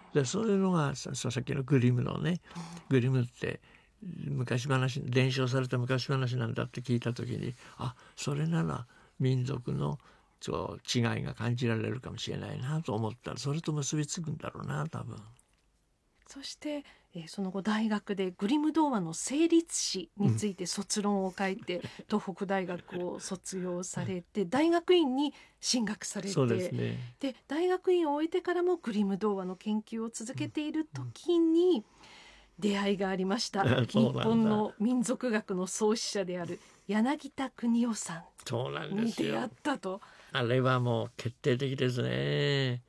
でそういうのがさっきのグリムのね、グリムって昔話、伝承された昔話なんだって聞いた時に、あ、それなら民族の違いが感じられるかもしれないなと思ったら、それと結びつくんだろうな多分。 そして、その後大学でグリム童話の成立史について卒論を書いて、東北大学を卒業されて、大学院に進学されて、 そうですね。 で大学院を終えてからもグリム童話の研究を続けている時に出会いがありました。日本の民族学の創始者である柳田国男さんに出会ったと。 あれはもう決定的ですね。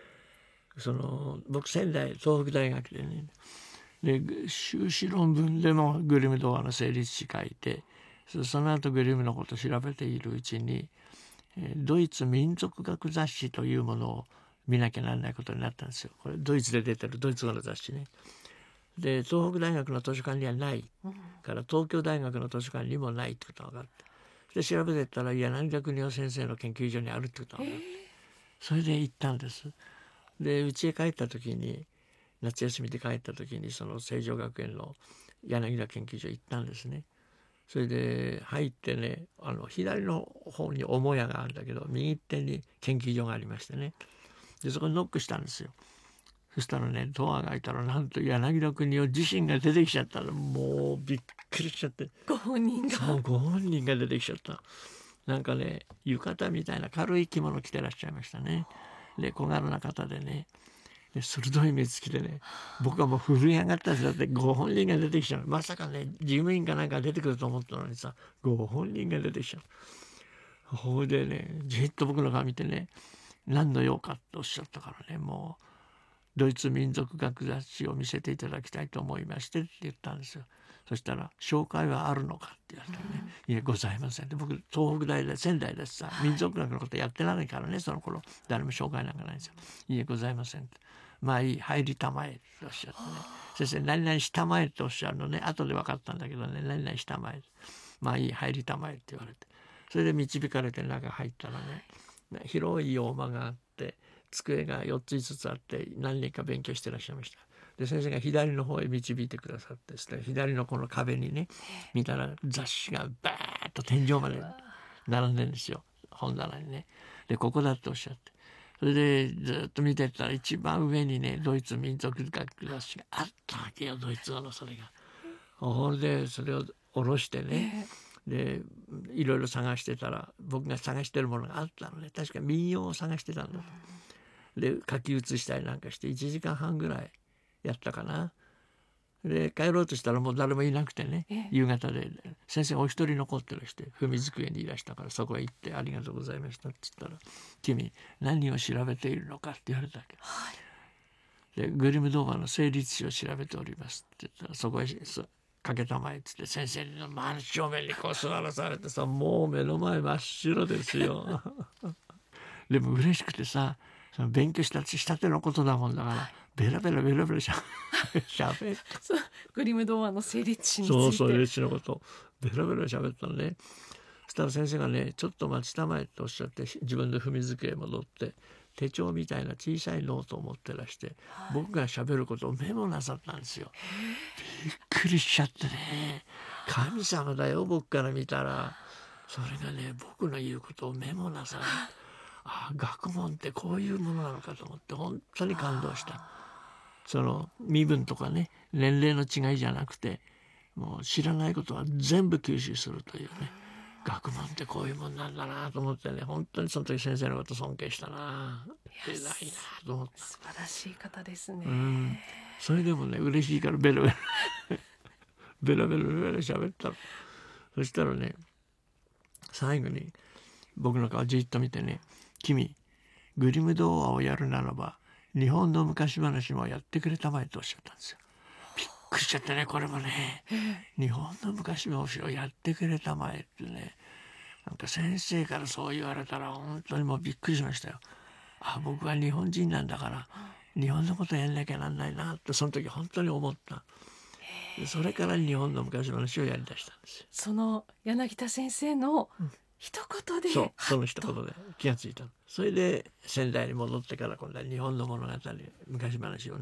僕仙台東北大学でね、で修士論文でもグリム童話の成立史書いて、その後グリムのことを調べているうちに、ドイツ民族学雑誌というものを見なきゃならないことになったんですよ。これドイツで出てるドイツ語の雑誌ね。で東北大学の図書館にはないから東京大学の図書館にもないってことが分かって、で調べてったら柳田国男先生の研究所にあるってことが分かって、それで行ったんです。で家へ帰った時に、夏休みで帰った時にその成城学園の柳田研究所行ったんですね。それで入ってね、左の方に母屋があるんだけど、右手に研究所がありましてね、でそこにノックしたんですよ。そしたらね、ドアが開いたらなんと柳田国男自身が出てきちゃったの。もうびっくりしちゃって、 ご本人が。 そう、ご本人が出てきちゃった。なんかね、浴衣みたいな軽い着物着てらっしゃいましたね。で小柄な方でね、で鋭い目つきでね、僕はもう震え上がったんです。だってご本人が出てきちゃう。まさかね、事務員かなんか出てくると思ったのにさ、ご本人が出てきちゃう。ほいでね、じっと僕の顔見てね、何の用かっておっしゃったからね、もうドイツ民族学雑誌を見せていただきたいと思いましてって言ったんですよ。そしたら紹介はあるのかって言われてね、いやございませんって。僕東北大で仙台でさ、民族学のことやってないからね、その頃誰も紹介なんかないんですよ。いやございませんって。まあいい、入りたまえっておっしゃってね、先生何々したまえっておっしゃるのね、後で分かったんだけどね、何々したまえ、まあいい、入りたまえって言われて、それで導かれて中入ったらね、広い洋間があって机が4つ5つあって、何人か勉強してらっしゃいました。で先生が左の方へ導いてくださってですね、左のこの壁にね見たら雑誌がバーッと天井まで並んでるんですよ、本棚にね。でここだっておっしゃって、それでずっと見てたら一番上にね、ドイツ民族学雑誌があったわけよ、ドイツ語の。それがほんでそれを下ろしてね、でいろいろ探してたら、僕が探してるものがあったのね。確か民謡を探してたんだと。で書き写したりなんかして1時間半ぐらいやったかな。で帰ろうとしたらもう誰もいなくてね、夕方で先生がお一人残ってらして、文机にいらしたから、そこへ行って「ありがとうございました」って言ったら「君何を調べているのか」って言われたわけ。でグリム童話の成立史を調べておりますって言ったら、そこへかけたまえっつって先生の真正面にこう座らされてさ、もう目の前真っ白ですよでも嬉しくてさ、その勉強したてのことだもんだから、ベラベラベラベラしゃべって、 グリム童話の成立史について、 成立史のことベラベラしゃべったのね。そしたら先生がね、ちょっと待ちたまえっておっしゃって、自分で文机へ戻って手帳みたいな小さいノートを持ってらして、僕がしゃべることをメモなさったんですよ。びっくりしちゃってね、神様だよ僕から見たら。それがね、僕の言うことをメモなさる。あ、学問ってこういうものなのかと思って本当に感動した。その身分とかね、年齢の違いじゃなくて、もう知らないことは全部吸収するというね、学問ってこういうもんなんだなと思ってね、本当にその時先生のこと尊敬したな。偉いなと思った。 素晴らしい方ですね。 それでもね、嬉しいからベラベラベラベラベラベラ喋ったの。そしたらね、最後に僕の顔じっと見てね、君グリム童話をやるならば日本の昔話もやってくれたまえとおっしゃったんですよ。びっくりしちゃってね、これもね、日本の昔話をやってくれたまえってね、なんか先生からそう言われたら本当にもうびっくりしましたよ。あ、僕は日本人なんだから日本のことやんなきゃなんないなってその時本当に思った。それから日本の昔話をやりだしたんですよ。 その柳田先生の一言で、 その一言で気がついた。それで仙台に戻ってから今度は日本の物語、昔話をね